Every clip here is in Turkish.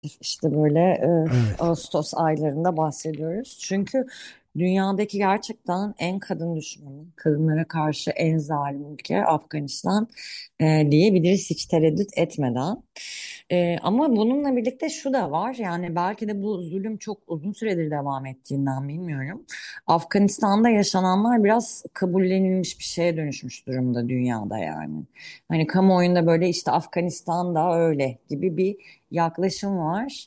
işte böyle Evet. Ağustos aylarında bahsediyoruz. Çünkü dünyadaki gerçekten en kadın düşmanı, kadınlara karşı en zalim ülke Afganistan diyebiliriz hiç tereddüt etmeden. Ama bununla birlikte şu da var, yani belki de bu zulüm çok uzun süredir devam ettiğinden bilmiyorum. Afganistan'da yaşananlar biraz kabullenilmiş bir şeye dönüşmüş durumda dünyada yani. Hani kamuoyunda böyle işte Afganistan'da öyle gibi bir yaklaşım var.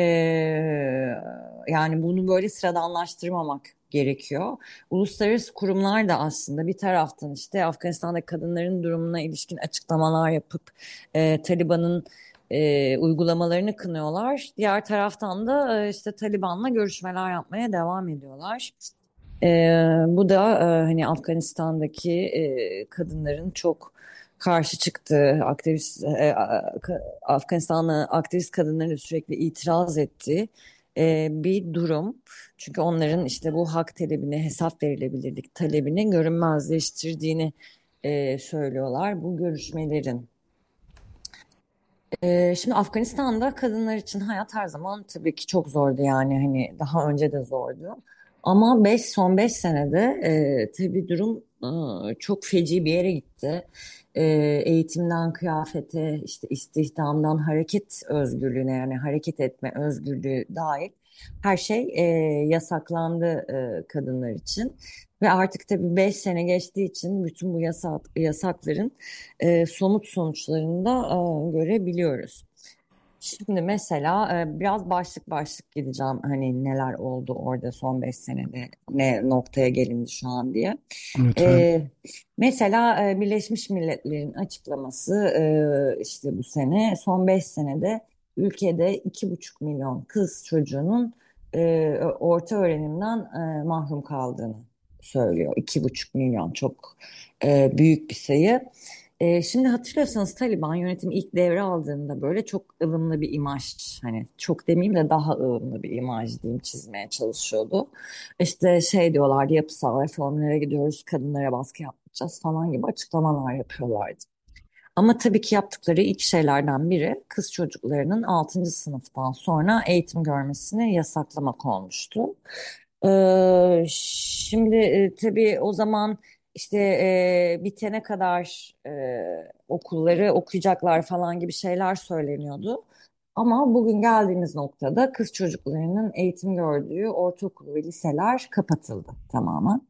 Yani bunu böyle sıradanlaştırmamak gerekiyor. Uluslararası kurumlar da aslında bir taraftan işte Afganistan'daki kadınların durumuna ilişkin açıklamalar yapıp Taliban'ın uygulamalarını kınıyorlar. Diğer taraftan da işte Taliban'la görüşmeler yapmaya devam ediyorlar. Bu da hani Afganistan'daki kadınların çok karşı çıktığı, Afganistanlı aktivist kadınların sürekli itiraz ettiği bir durum. Çünkü onların işte bu hak talebini, hesap verilebilirlik talebini görünmezleştirdiğini söylüyorlar bu görüşmelerin. Şimdi Afganistan'da kadınlar için hayat her zaman tabii ki çok zordu, yani hani daha önce de zordu. Ama son 5 senede tabii durum çok feci bir yere gitti. E, Eğitimden kıyafete, işte istihdamdan hareket özgürlüğüne, yani hareket etme özgürlüğü dahil her şey yasaklandı kadınlar için. Ve artık tabii 5 sene geçtiği için bütün bu yasakların somut sonuçlarını da görebiliyoruz. Şimdi mesela biraz başlık başlık gideceğim, hani neler oldu orada son 5 senede, ne noktaya gelindi şu an diye. Lütfen. E, Mesela Birleşmiş Milletler'in açıklaması işte bu sene son 5 senede ülkede 2,5 milyon kız çocuğunun orta öğrenimden mahrum kaldığını söylüyor. 2,5 milyon çok büyük bir sayı. Şimdi hatırlıyorsanız Taliban yönetimi ilk devre aldığında böyle çok ılımlı bir imaj, hani çok demeyeyim de daha ılımlı bir imaj diyeyim, çizmeye çalışıyordu. İşte şey diyorlardı, yapısal reformlara gidiyoruz, kadınlara baskı yapacağız falan gibi açıklamalar yapıyorlardı. Ama tabii ki yaptıkları ilk şeylerden biri kız çocuklarının 6. sınıftan sonra eğitim görmesini yasaklamak olmuştu. Şimdi tabii o zaman işte bitene kadar okulları okuyacaklar falan gibi şeyler söyleniyordu. Ama bugün geldiğimiz noktada kız çocuklarının eğitim gördüğü ortaokul ve liseler kapatıldı tamamen.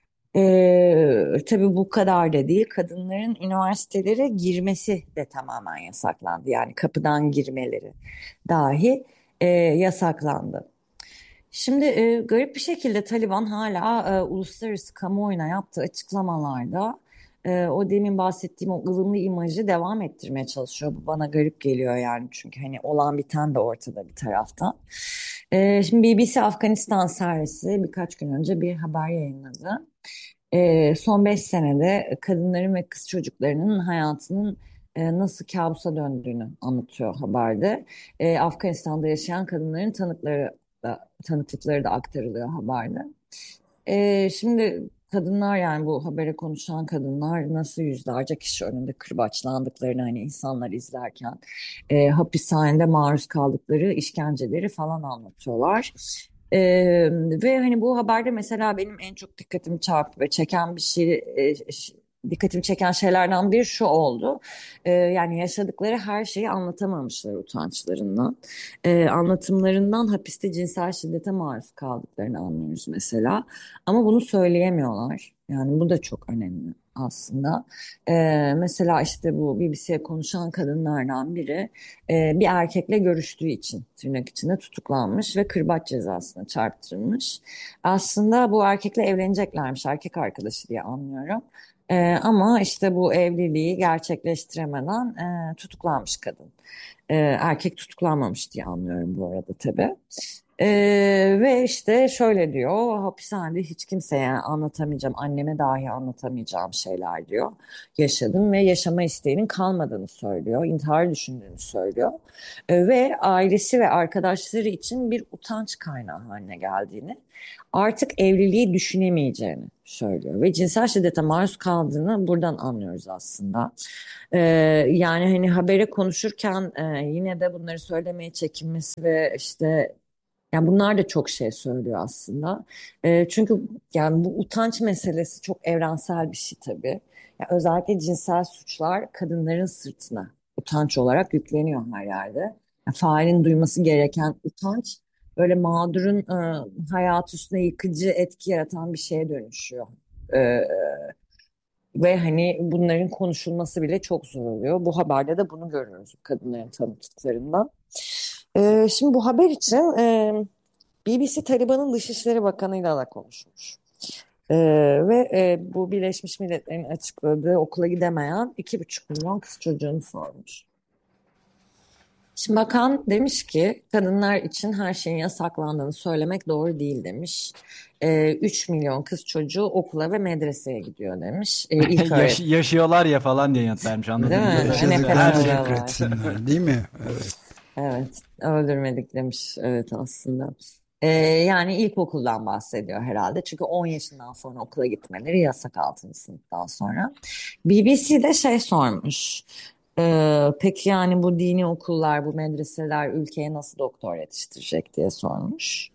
Tabii bu kadar da değil. Kadınların üniversitelere girmesi de tamamen yasaklandı. Yani kapıdan girmeleri dahi yasaklandı. Şimdi garip bir şekilde Taliban hala uluslararası kamuoyuna yaptığı açıklamalarda o demin bahsettiğim o ılımlı imajı devam ettirmeye çalışıyor. Bu bana garip geliyor yani, çünkü hani olan biten de ortada bir taraftan. Şimdi BBC Afganistan servisi birkaç gün önce bir haber yayınladı. Son 5 senede kadınların ve kız çocuklarının hayatının nasıl kabusa döndüğünü anlatıyor haberde. Afganistan'da yaşayan kadınların tanıklıkları da aktarılıyor haberde. Şimdi kadınlar, yani bu habere konuşan kadınlar nasıl yüzlerce kişi önünde kırbaçlandıklarını, hani insanlar izlerken hapishanede maruz kaldıkları işkenceleri falan anlatıyorlar. Ve hani bu haberde mesela benim en çok dikkatimi çarptı ve çeken bir şey, dikkatimi çeken şeylerden biri şu oldu. Yani yaşadıkları her şeyi anlatamamışlar utançlarından. Anlatımlarından hapiste cinsel şiddete maruz kaldıklarını anlıyoruz mesela. Ama bunu söyleyemiyorlar. Yani bu da çok önemli aslında. Mesela işte bu BBC'ye konuşan kadınlardan biri bir erkekle görüştüğü için tırnak içinde tutuklanmış ve kırbaç cezasına çarptırılmış. Aslında bu erkekle evleneceklermiş, erkek arkadaşı diye anlıyorum. Ama işte bu evliliği gerçekleştiremeden tutuklanmış kadın. Erkek tutuklanmamış diye anlıyorum bu arada tabii. Ve işte şöyle diyor, hapishanede hiç kimseye anlatamayacağım, anneme dahi anlatamayacağım şeyler diyor. Yaşadım ve yaşama isteğinin kalmadığını söylüyor, intihar düşündüğünü söylüyor. Ve ailesi ve arkadaşları için bir utanç kaynağı haline geldiğini, artık evliliği düşünemeyeceğini söylüyor. Ve cinsel şiddete maruz kaldığını buradan anlıyoruz aslında. Ee, Yani hani habere konuşurken yine de bunları söylemeye çekinmesi ve işte yani bunlar da çok şey söylüyor aslında. Çünkü yani bu utanç meselesi çok evrensel bir şey tabii. Ya özellikle cinsel suçlar kadınların sırtına utanç olarak yükleniyor her yerde. Ya failin duyması gereken utanç böyle mağdurun hayat üstüne yıkıcı etki yaratan bir şeye dönüşüyor. Ee, Ve hani bunların konuşulması bile çok zor oluyor. Bu haberde de bunu görüyoruz kadınların tanıklıklarından. Şimdi bu haber için BBC Taliban'ın Dışişleri Bakanı'yla da konuşmuş. Ee, Bu Birleşmiş Milletler'in açıkladığı okula gidemeyen 2,5 milyon kız çocuğunu sormuş. Şimdi bakan demiş ki kadınlar için her şeyin yasaklandığını söylemek doğru değil demiş. 3 milyon kız çocuğu okula ve medreseye gidiyor demiş. İlk öğretim, Yaşıyorlar ya falan diye yanıt vermiş değil anladığım mi? kadarıyla. Nefes Her Yaşadıklarına şey. alıyorlar. şükretsinler, değil mi? Evet. Evet, öldürmedik demiş. Evet aslında. Yani ilkokuldan bahsediyor herhalde. Çünkü 10 yaşından sonra okula gitmeleri yasak 6. sınıftan sonra. BBC'de şey sormuş. Peki yani bu dini okullar, bu medreseler ülkeye nasıl doktor yetiştirecek diye sormuş.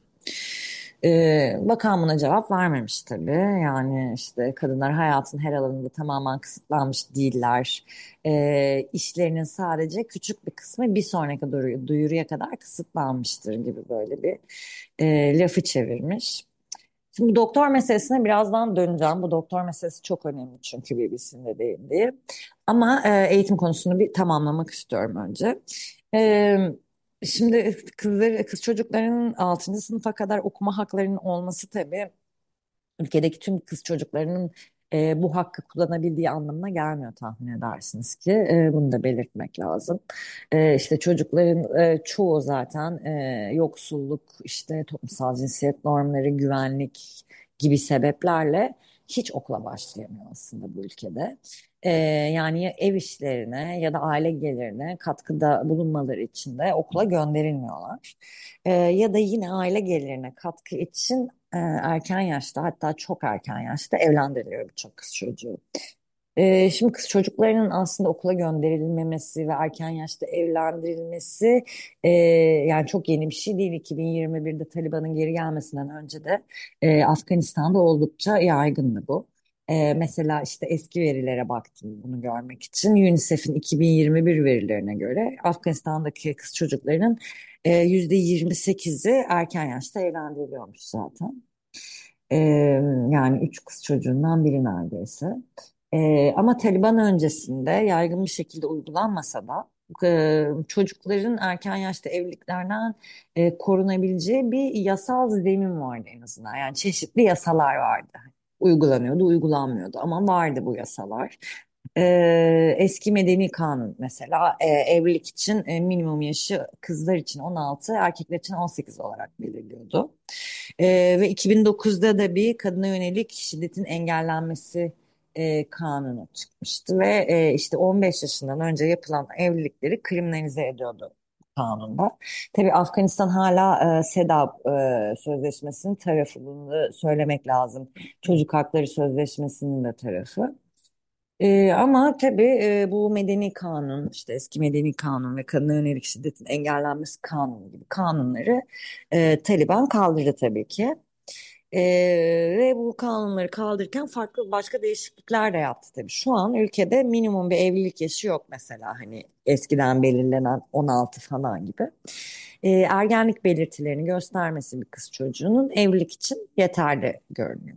Bakan buna cevap vermemiş tabii. Yani işte kadınlar hayatın her alanında tamamen kısıtlanmış değiller. İşlerinin sadece küçük bir kısmı bir sonraki duyuruya kadar kısıtlanmıştır gibi böyle bir lafı çevirmiş. Şimdi bu doktor meselesine birazdan döneceğim. Bu doktor meselesi çok önemli çünkü BBC'nin de değindiği. Ama eğitim konusunu bir tamamlamak istiyorum önce. E, Şimdi kız çocukların 6. sınıfa kadar okuma haklarının olması tabii ülkedeki tüm kız çocuklarının bu hakkı kullanabildiği anlamına gelmiyor tahmin edersiniz ki. Bunu da belirtmek lazım. İşte çocukların çoğu zaten yoksulluk, işte toplumsal cinsiyet normları, güvenlik gibi sebeplerle hiç okula başlayamıyor aslında bu ülkede. Yani ya ev işlerine ya da aile gelirine katkıda bulunmaları için de okula gönderilmiyorlar. Ya da yine aile gelirine katkı için erken yaşta hatta çok erken yaşta evlendiriliyor birçok kız çocuğu. Şimdi kız çocuklarının aslında okula gönderilmemesi ve erken yaşta evlendirilmesi yani çok yeni bir şey değil. 2021'de Taliban'ın geri gelmesinden önce de Afganistan'da oldukça yaygındı bu. Mesela işte eski verilere baktım bunu görmek için. UNICEF'in 2021 verilerine göre Afganistan'daki kız çocuklarının %28'i erken yaşta evlendiriliyormuş zaten. Ee, Yani 3 kız çocuğundan biri neredeyse. Ama Taliban öncesinde yaygın bir şekilde uygulanmasa da çocukların erken yaşta evliliklerden korunabileceği bir yasal zemin vardı en azından. Yani çeşitli yasalar vardı. Uygulanıyordu, uygulanmıyordu ama vardı bu yasalar. Eski medeni kanun mesela evlilik için minimum yaşı kızlar için 16, erkekler için 18 olarak belirliyordu. Ve 2009'da da bir kadına yönelik şiddetin engellenmesi kanunu çıkmıştı ve işte 15 yaşından önce yapılan evlilikleri kriminalize ediyordu kanunda. Tabii Afganistan hala SEDAW Sözleşmesi'nin tarafı, bunu da söylemek lazım. Çocuk Hakları Sözleşmesi'nin de tarafı. Ama tabii bu medeni kanun, işte eski medeni kanun ve kadına yönelik şiddetin engellenmesi kanunu gibi kanunları Taliban kaldırdı tabii ki. Ve bu kanunları kaldırırken farklı başka değişiklikler de yaptı tabii. Şu an ülkede minimum bir evlilik yaşı yok mesela hani eskiden belirlenen 16 falan gibi. Ergenlik belirtilerini göstermesi bir kız çocuğunun evlilik için yeterli görünüyor.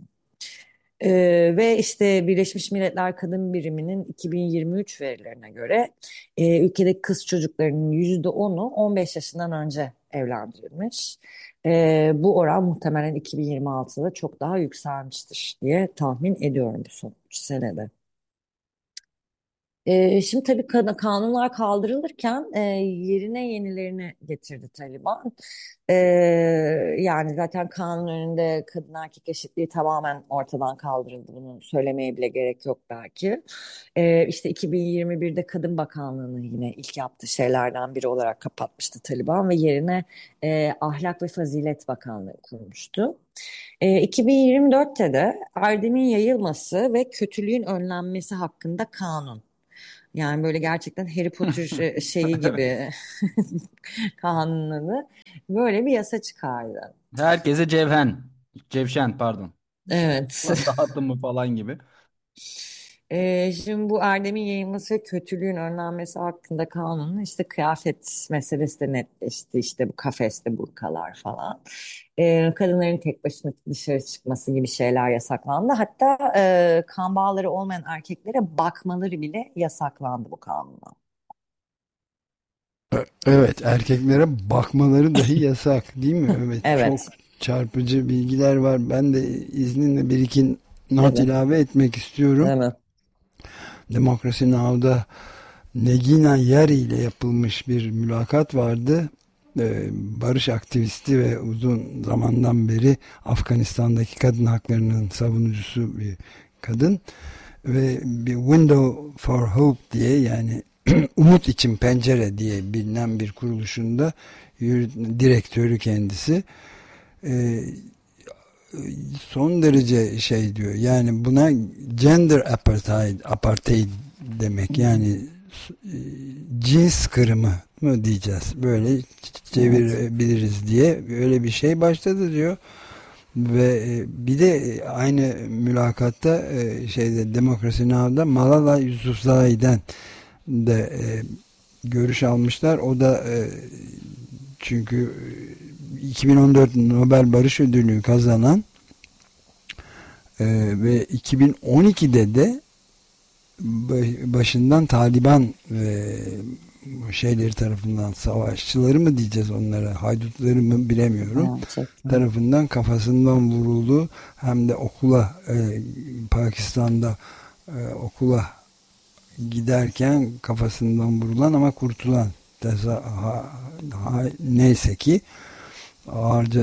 Ve işte Birleşmiş Milletler Kadın Biriminin 2023 verilerine göre ülkedeki kız çocuklarının %10'u 15 yaşından önce evlendirilmiş. Bu oran muhtemelen 2026'da çok daha yükselmiştir diye tahmin ediyorum bu son 3 senede. Şimdi tabii kanunlar kaldırılırken yerine yenilerini getirdi Taliban. Ee, Yani zaten kanun önünde kadın erkek eşitliği tamamen ortadan kaldırıldı. Bunu söylemeye bile gerek yok belki. İşte 2021'de Kadın Bakanlığı'nı yine ilk yaptığı şeylerden biri olarak kapatmıştı Taliban ve yerine Ahlak ve Fazilet Bakanlığı kurmuştu. 2024'te de erdemin yayılması ve kötülüğün önlenmesi hakkında kanun. Yani böyle gerçekten Harry Potter şeyi gibi kanunları böyle bir yasa çıkardı. Herkese cevşen pardon. Evet. Dağıtım mı falan gibi. Şimdi bu erdemin yayılması ve kötülüğün önlenmesi hakkında kanunun işte kıyafet meselesi de netleşti. İşte bu kafeste burkalar falan. Kadınların tek başına dışarı çıkması gibi şeyler yasaklandı. Hatta kan bağları olmayan erkeklere bakmaları bile yasaklandı bu kanunla. Evet, erkeklere bakmaları dahi yasak, değil mi? Evet, çok Evet. çarpıcı bilgiler var. Ben de izninle bir iki not Tabii. ilave etmek istiyorum. Değil mi? Demokrasi Now'da Negina Yari ile yapılmış bir mülakat vardı. Barış aktivisti ve uzun zamandan beri Afganistan'daki kadın haklarının savunucusu bir kadın. Ve bir Window for Hope diye, yani Umut için Pencere diye bilinen bir kuruluşunda direktörü kendisi. Ee, Son derece şey diyor, yani buna gender apartheid demek, yani e, cins kırımı mı diyeceğiz, böyle Evet. çevirebiliriz diye böyle bir şey başladı diyor. Ve bir de aynı mülakatta şeyde, Demokrasi Now'da Malala Yousafzai'den de görüş almışlar. O da çünkü 2014 Nobel Barış Ödülü kazanan ve 2012'de de başından Taliban şeyleri tarafından, savaşçıları mı diyeceğiz onlara, haydutları mı bilemiyorum, Gerçekten. tarafından kafasından vuruldu. Hem de okula, Pakistan'da okula giderken kafasından vurulan ama kurtulan, neyse ki ağırca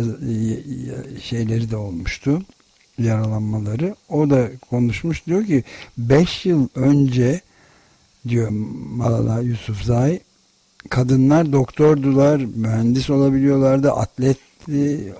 şeyleri de olmuştu, yaralanmaları. O da konuşmuş, diyor ki 5 yıl önce, diyor Malala Yousafzai, kadınlar doktordular, mühendis olabiliyorlardı, atletti,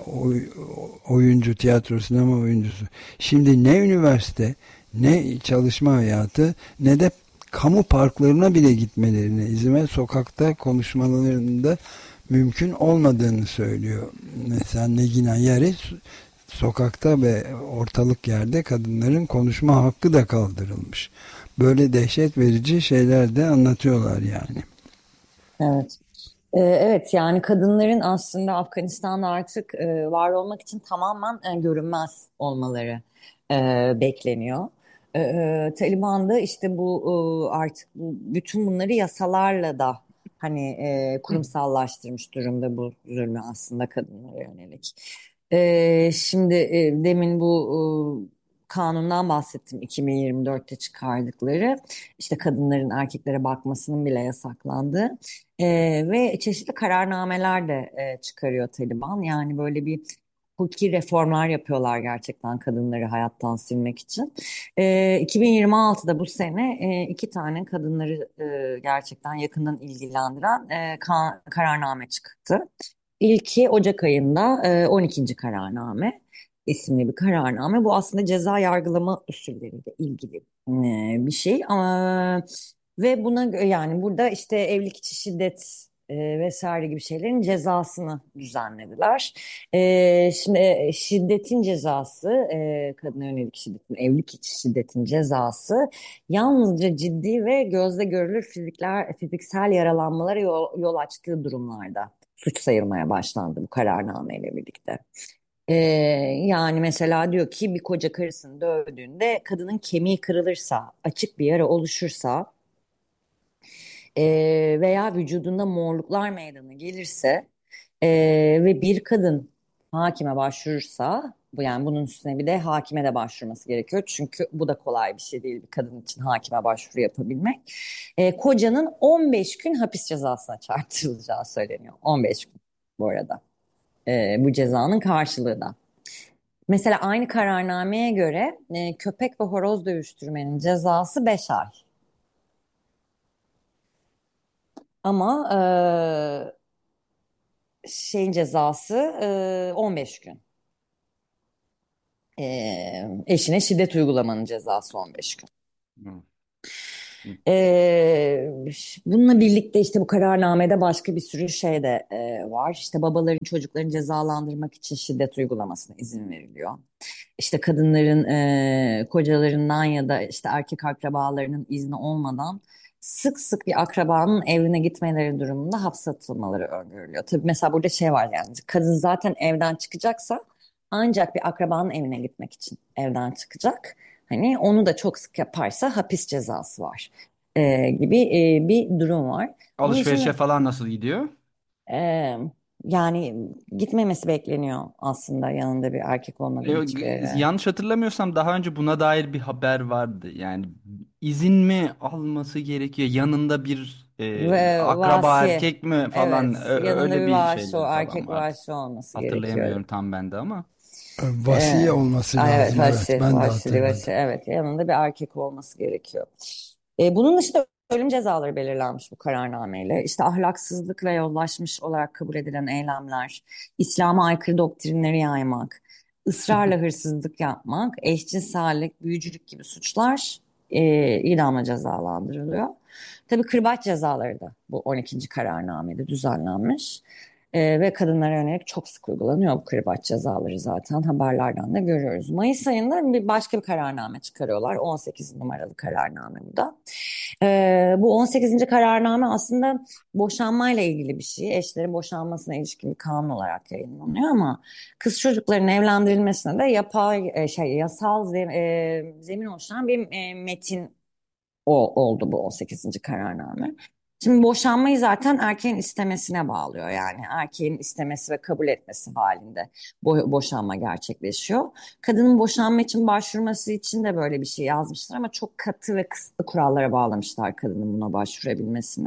oyuncu, tiyatro, sinema oyuncusu. Şimdi ne üniversite, ne çalışma hayatı, ne de kamu parklarına bile gitmelerine izin ver, sokakta konuşmalarında mümkün olmadığını söylüyor. Mesela Negina Yari, sokakta ve ortalık yerde kadınların konuşma hakkı da kaldırılmış. Böyle dehşet verici şeyler de anlatıyorlar yani. Evet. Evet, yani kadınların aslında Afganistan'da artık var olmak için tamamen görünmez olmaları bekleniyor. Taliban da işte bu artık bütün bunları yasalarla da hani kurumsallaştırmış durumda bu zulmü aslında kadınlara yönelik. Şimdi demin bu kanundan bahsettim, 2024'te çıkardıkları, işte kadınların erkeklere bakmasının bile yasaklandığı. Ve çeşitli kararnameler de çıkarıyor Taliban. Yani böyle bir hukuki reformlar yapıyorlar gerçekten kadınları hayattan silmek için. 2026'da bu sene iki tane kadınları gerçekten yakından ilgilendiren kararname çıktı. İlki Ocak ayında 12. kararname isimli bir kararname. Bu aslında ceza yargılama usulleriyle ilgili bir şey. Ama ve buna yani burada işte evlilik içi şiddet vesaire gibi şeylerin cezasını düzenlediler. Şimdi şiddetin cezası, kadına yönelik şiddetin, evlilik içi şiddetin cezası yalnızca ciddi ve gözle görülür fiziksel yaralanmalara yol açtığı durumlarda suç sayılmaya başlandı bu kararnameyle birlikte. Ee, Yani mesela diyor ki bir koca karısını dövdüğünde kadının kemiği kırılırsa, açık bir yara oluşursa veya vücudunda morluklar meydana gelirse ve bir kadın hakime başvurursa Yani bunun üstüne bir de hakime de başvurması gerekiyor. Çünkü bu da kolay bir şey değil bir kadın için hakime başvuru yapabilmek. Kocanın 15 gün hapis cezasına çarptırılacağı söyleniyor. 15 gün bu arada. Bu cezanın karşılığı da. Mesela aynı kararnameye göre köpek ve horoz dövüştürmenin cezası 5 ay. Ama şeyin cezası 15 gün. Eşine şiddet uygulamanın cezası 15 gün. Hı. Bununla birlikte işte bu kararnamede başka bir sürü şey de var. İşte babaların çocuklarını cezalandırmak için şiddet uygulamasına izin veriliyor. İşte kadınların kocalarından ya da işte erkek akrabalarının izni olmadan sık sık bir akrabanın evine gitmeleri durumunda hapse atılmaları öngörülüyor. Tabii mesela burada şey var yani kadın zaten evden çıkacaksa ancak bir akrabanın evine gitmek için evden çıkacak. Hani onu da çok sık yaparsa hapis cezası var gibi bir durum var. Bunun Alışverişe için falan nasıl gidiyor? e, yani gitmemesi bekleniyor aslında yanında bir erkek olmadığı hiçbir yere. Yanlış hatırlamıyorsam daha önce buna dair bir haber vardı. Yani izin mi alması gerekiyor? Yanında bir Ve akraba vasi, erkek mi falan evet, yanında öyle bir bir vasi, o şeyleri falan erkek vardı. vasi olması gerekiyor. Hatırlayamıyorum tam ben de ama. Vasiye olması Evet, lazım. Evet, vasi, ben de vasi, hatırladım. vasi, evet, yanında bir erkek olması gerekiyor. Bunun dışında ölüm cezaları belirlenmiş bu kararnameyle. İşte ahlaksızlık ve yozlaşmış olarak kabul edilen eylemler, İslam'a aykırı doktrinleri yaymak, ısrarla hırsızlık yapmak, eşcinsellik, büyücülük gibi suçlar idamla cezalandırılıyor. Tabii kırbaç cezaları da bu 12. kararnamede düzenlenmiş. Ve kadınlara yönelik çok sık uygulanıyor bu kırbaç cezaları zaten haberlerden de görüyoruz. Mayıs ayında başka bir kararname çıkarıyorlar. 18 numaralı kararname bu da. Bu 18. kararname aslında boşanmayla ilgili bir şey. Eşlerin boşanmasına ilişkin bir kanun olarak yayınlanıyor ama kız çocukların evlendirilmesine de yasal zemin oluşturan bir metin oldu bu 18. kararname. Şimdi boşanmayı zaten erkeğin istemesine bağlıyor yani erkeğin istemesi ve kabul etmesi halinde boşanma gerçekleşiyor. Kadının boşanma için başvurması için de böyle bir şey yazmışlar ama çok katı ve kısıtlı kurallara bağlamışlar kadının buna başvurabilmesini.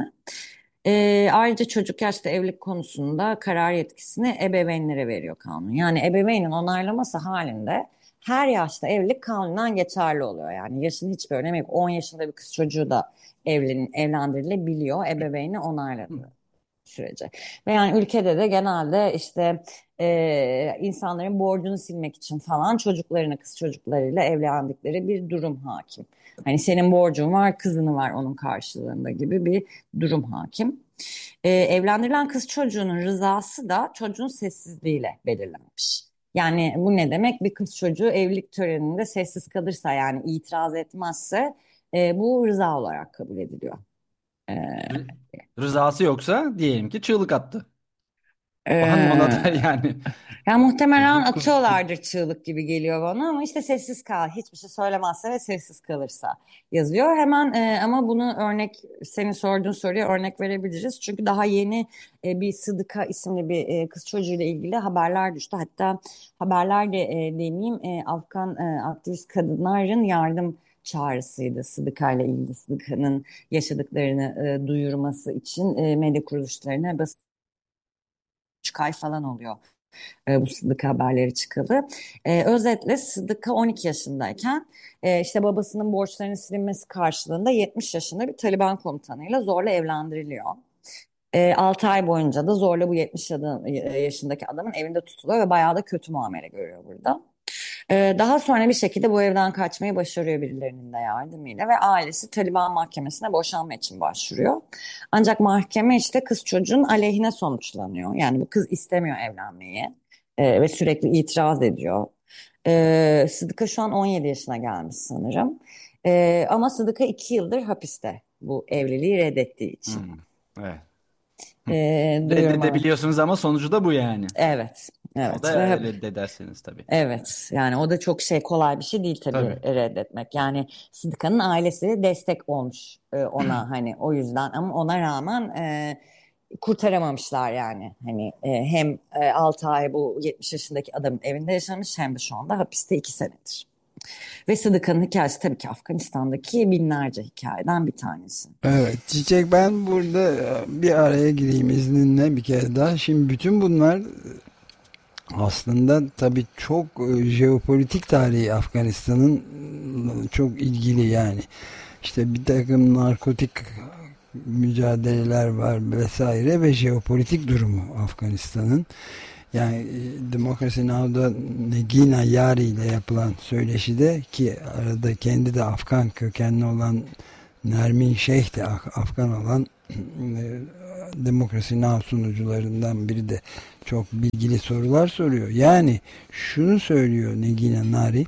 Ayrıca çocuk yaşta evlilik konusunda karar yetkisini ebeveynlere veriyor kanun. Yani ebeveynin onaylaması halinde her yaşta evlilik kanunen geçerli oluyor. Yani yaşın hiçbir önemi yok. 10 yaşında bir kız çocuğu da evlendirilebiliyor ebeveyni onayladığı sürece. Ve yani ülkede de genelde işte insanların borcunu silmek için falan çocuklarını kız çocuklarıyla evlendikleri bir durum hakim. Hani senin borcun var, kızını var onun karşılığında gibi bir durum hakim. Evlendirilen kız çocuğunun rızası da çocuğun sessizliğiyle belirlenmiş. Yani bu ne demek? Bir kız çocuğu evlilik töreninde sessiz kalırsa yani itiraz etmezse bu rıza olarak kabul ediliyor. E, R- Rızası yoksa diyelim ki çığlık attı. Var mı ona da e, yani Yani muhtemelen hukuk atıyorlardır çığlık gibi geliyor bana ama işte sessiz kal, hiçbir şey söylemezse ve sessiz kalırsa yazıyor. Hemen ama bunu senin sorduğun soruya örnek verebiliriz. Çünkü daha yeni bir Sıdıka isimli bir kız çocuğuyla ilgili haberler düştü. Hatta haberler de demeyeyim Afgan aktivist kadınların yardım çağrısıydı Sıdıka ile ilgili. Sıdıka'nın yaşadıklarını duyurması için medya kuruluşlarına basın 3 ay falan oluyor bu Sıdıka haberleri çıkalı. Özetle Sıdıka 12 yaşındayken işte babasının borçlarının silinmesi karşılığında 70 yaşında bir Taliban komutanıyla zorla evlendiriliyor. 6 ay boyunca da zorla bu 70 yaşındaki adamın evinde tutuluyor ve bayağı da kötü muamele görüyor burada. Daha sonra bir şekilde bu evden kaçmayı başarıyor birilerinin de yardımıyla ve ailesi Taliban mahkemesine boşanma için başvuruyor. Ancak mahkeme işte kız çocuğun aleyhine sonuçlanıyor. Yani bu kız istemiyor evlenmeyi ve sürekli itiraz ediyor. Sıdıka şu an 17 yaşına gelmiş sanırım. Ama Sıdıka 2 yıldır hapiste bu evliliği reddettiği için. Hmm, evet. Duyurma. Reddedebiliyorsunuz ama sonucu da bu yani. Evet, O evet ve da hep reddederseniz tabii. evet yani o da çok kolay bir şey değil tabii Tabii. reddetmek. Yani Sıdıka'nın ailesi destek olmuş ona hani o yüzden ama ona rağmen kurtaramamışlar yani. Hani hem 6 ay bu 70 yaşındaki adamın evinde yaşamış hem de şu anda hapiste 2 senedir. Ve Sıdıka'nın hikayesi tabii ki Afganistan'daki binlerce hikayeden bir tanesi. Evet Çiçek, ben burada bir araya gireyim izninle bir kere daha. Şimdi bütün bunlar aslında tabii çok jeopolitik tarihi Afganistan'ın çok ilgili yani. İşte bir takım narkotik mücadeleler var vesaire ve jeopolitik durumu Afganistan'ın. Yani Democracy Now'da Negina Yari ile yapılan söyleşide, ki arada kendi de Afgan kökenli olan Nermin Şeyh de Afgan olan Demokrasi Now sunucularından biri de çok bilgili sorular soruyor. Yani şunu söylüyor Negina Nari: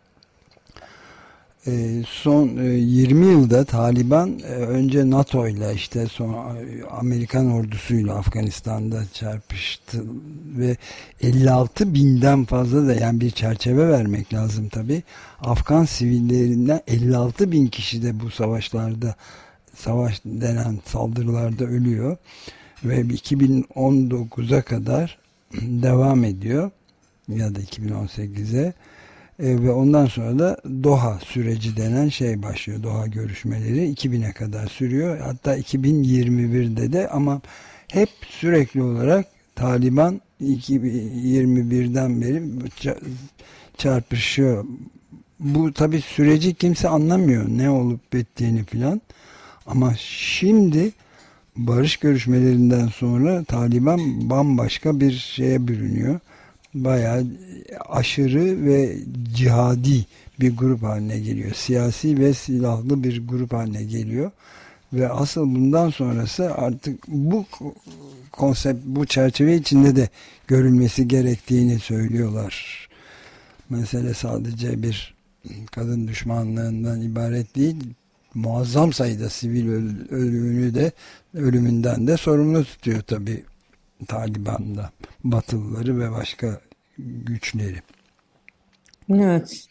son 20 yılda Taliban önce NATO ile, işte sonra Amerikan ordusuyla Afganistan'da çarpıştı ve 56 binden fazla da, yani bir çerçeve vermek lazım tabi, Afgan sivillerinden 56 bin kişi de bu savaşlarda, savaş denen saldırılarda ölüyor ve 2019'a kadar devam ediyor ya da 2018'e. Ve ondan sonra da Doha süreci denen şey başlıyor. Doha görüşmeleri 2000'e kadar sürüyor. Hatta 2021'de de, ama hep sürekli olarak Taliban 2021'den beri çarpışıyor. Bu tabi süreci kimse anlamıyor, ne olup bittiğini filan. Ama şimdi barış görüşmelerinden sonra Taliban bambaşka bir şeye bürünüyor. Bayağı aşırı ve cihadi bir grup haline geliyor. Siyasi ve silahlı bir grup haline geliyor. Ve asıl bundan sonrası artık bu konsept, bu çerçeve içinde de görülmesi gerektiğini söylüyorlar. Mesele sadece bir kadın düşmanlığından ibaret değil. Muazzam sayıda sivil ölümünden de sorumlu tutuyor tabii Taliban'da Batılıları ve başka güçleri. Evet.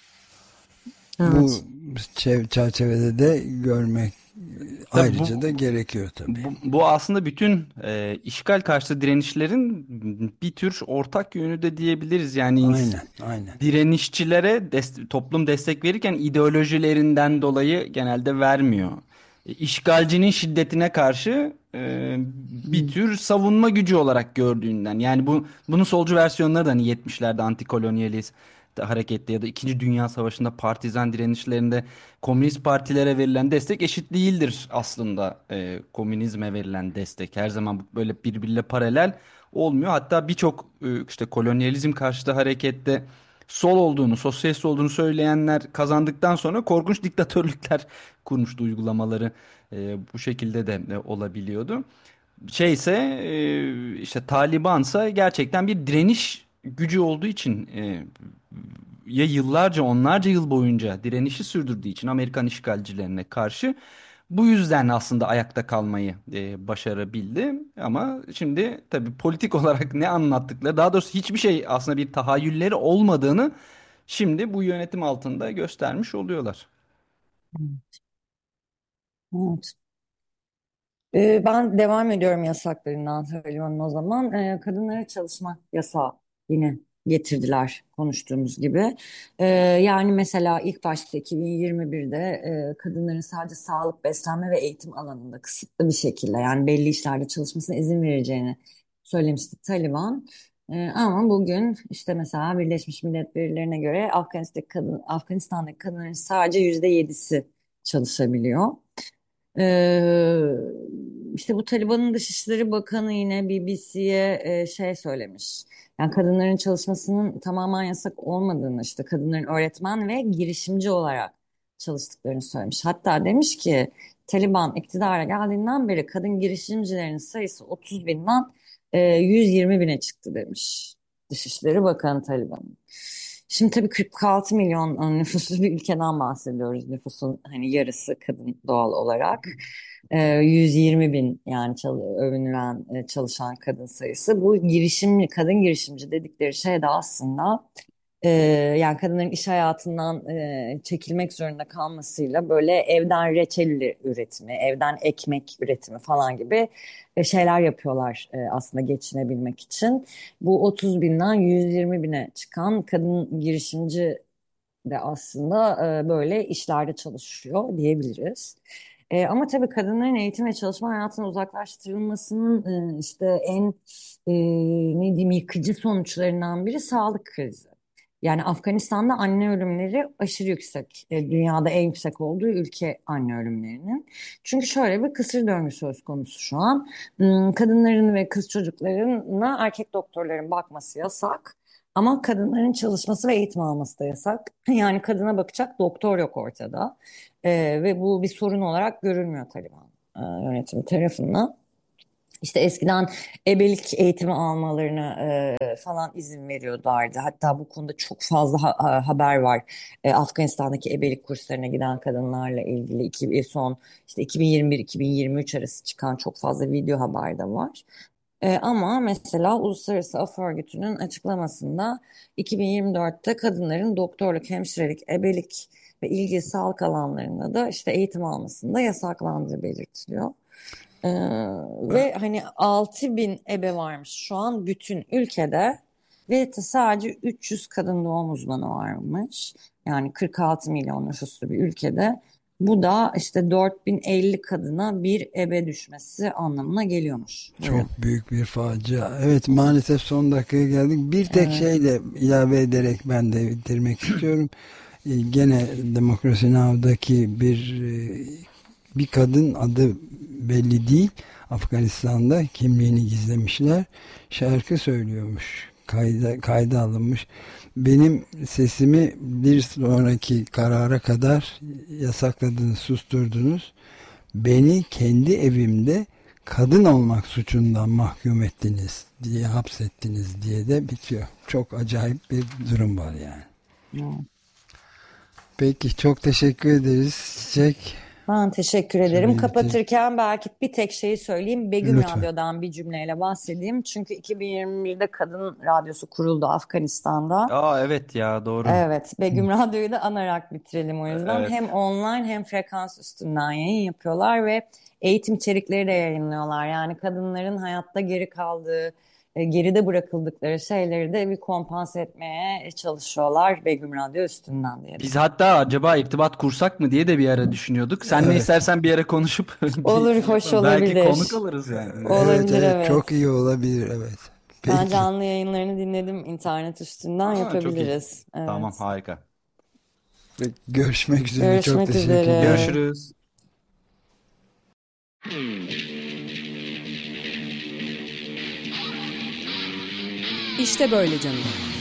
Bu Evet. çerçevede de görmek Tabii ayrıca da gerekiyor tabii. bu aslında bütün işgal karşıtı direnişlerin bir tür ortak yönü de diyebiliriz. Yani Aynen, aynen. direnişçilere toplum destek verirken ideolojilerinden dolayı genelde vermiyor. İşgalcinin şiddetine karşı bir tür savunma gücü olarak gördüğünden. Yani bunun solcu versiyonları da hani 70'lerde antikolonyalist harekette ya da İkinci Dünya Savaşı'nda partizan direnişlerinde komünist partilere verilen destek eşit değildir aslında. Komünizme verilen destek her zaman böyle birbiriyle paralel olmuyor. Hatta birçok işte kolonyalizm karşıtı harekette sol olduğunu, sosyalist olduğunu söyleyenler kazandıktan sonra korkunç diktatörlükler kurmuştu, uygulamaları bu şekilde de olabiliyordu. Şeyse işte Talibansa gerçekten bir direniş gücü olduğu için ya yıllarca onlarca yıl boyunca direnişi sürdürdüğü için Amerikan işgalcilerine karşı bu yüzden aslında ayakta kalmayı başarabildi. Ama şimdi tabii politik olarak ne anlattıkları, daha doğrusu hiçbir şey aslında bir tahayyülleri olmadığını şimdi bu yönetim altında göstermiş oluyorlar. Evet. Ben devam ediyorum yasaklarından Taliban'ın o zaman. Kadınlara çalışma yasağı yine getirdiler konuştuğumuz gibi. Yani mesela ilk başta 2021'de kadınların sadece sağlık, beslenme ve eğitim alanında kısıtlı bir şekilde, yani belli işlerde çalışmasına izin vereceğini söylemişti Taliban. Ama bugün işte mesela Birleşmiş Millet verilerine göre Afganistan'daki kadınların sadece %7'si çalışabiliyor. Ee, işte bu Taliban'ın Dışişleri Bakanı yine BBC'ye şey söylemiş. Yani kadınların çalışmasının tamamen yasak olmadığını, işte kadınların öğretmen ve girişimci olarak çalıştıklarını söylemiş. Hatta demiş ki Taliban iktidara geldiğinden beri kadın girişimcilerin sayısı 30 binden 120 bine çıktı demiş. Dışişleri Bakanı Taliban'ın. Şimdi tabii 46 milyon nüfuslu bir ülkeden bahsediyoruz. Nüfusun hani yarısı kadın doğal olarak. 120 bin yani övünülen çalışan kadın sayısı. Bu kadın girişimci dedikleri şey de aslında Yani kadınların iş hayatından çekilmek zorunda kalmasıyla böyle evden reçel üretimi, evden ekmek üretimi falan gibi şeyler yapıyorlar aslında geçinebilmek için. Bu 30 binden 120 bine çıkan kadın girişimci de aslında böyle işlerde çalışıyor diyebiliriz. Ama tabii kadınların eğitim ve çalışma hayatına uzaklaştırılmasının işte en ne diyeyim yıkıcı sonuçlarından biri sağlık krizi. Yani Afganistan'da anne ölümleri aşırı yüksek. Dünyada en yüksek olduğu ülke anne ölümlerinin. Çünkü şöyle bir kısır döngü söz konusu şu an. Kadınların ve kız çocuklarına erkek doktorların bakması yasak. Ama kadınların çalışması ve eğitim alması da yasak. Yani kadına bakacak doktor yok ortada. Ve bu bir sorun olarak görülmüyor Taliban yönetimi tarafından. İşte eskiden ebelik eğitimi almalarına falan izin veriyorlardı. Hatta bu konuda çok fazla haber var. Afganistan'daki ebelik kurslarına giden kadınlarla ilgili son işte 2021-2023 arası çıkan çok fazla video haber de var. Ama mesela Uluslararası Af Örgütü'nün açıklamasında 2024'te kadınların doktorluk, hemşirelik, ebelik ve ilgili sağlık alanlarında da işte eğitim almasında yasaklandığı belirtiliyor. Ee, Ve hani 6.000 ebe varmış şu an bütün ülkede ve sadece 300 kadın doğum uzmanı varmış. Yani 46 milyon nüfuslu bir ülkede. Bu da işte 4.050 kadına bir ebe düşmesi anlamına geliyormuş. Çok büyük bir facia. Evet, maalesef son dakikaya geldik. Bir tek Evet. şeyle ilave ederek ben de bitirmek istiyorum. Gene Demokrasi Now'daki bir kadın, adı belli değil, Afganistan'da kimliğini gizlemişler. Şarkı söylüyormuş. Kayda alınmış. Benim sesimi bir sonraki karara kadar yasakladınız, susturdunuz. Beni kendi evimde kadın olmak suçundan mahkum ettiniz diye, hapsettiniz diye de bitiyor. Çok acayip bir durum var yani. Evet. Peki, çok teşekkür ederiz Çiçek. Ben teşekkür ederim. Kapatırken belki bir tek şeyi söyleyeyim. Begüm Lütfen. Radyo'dan bir cümleyle bahsedeyim. Çünkü 2021'de Kadın Radyosu kuruldu Afganistan'da. Aa, evet ya, doğru. Evet, Begüm Radyo'yu da anarak bitirelim o yüzden. Evet. Hem online hem frekans üstünden yayın yapıyorlar ve eğitim içerikleri de yayınlıyorlar. Yani kadınların hayatta geri kaldığı, geride bırakıldıkları şeyleri de bir kompanse etmeye çalışıyorlar Begüm Radyo üstünden diyelim. Biz hatta acaba irtibat kursak mı diye de bir ara düşünüyorduk. Sen ne istersen bir ara konuşup Olur, hoş belki olabilir. konuk alırız yani. Olabilir, evet. Çok iyi olabilir, evet. Ben Peki. canlı yayınlarını dinledim internet üstünden, Aa, çok iyi. yapabiliriz. Evet. Tamam, harika. Görüşmek üzere. Çok Görüşmek teşekkür üzere. ederim. Görüşürüz. İşte böyle canım.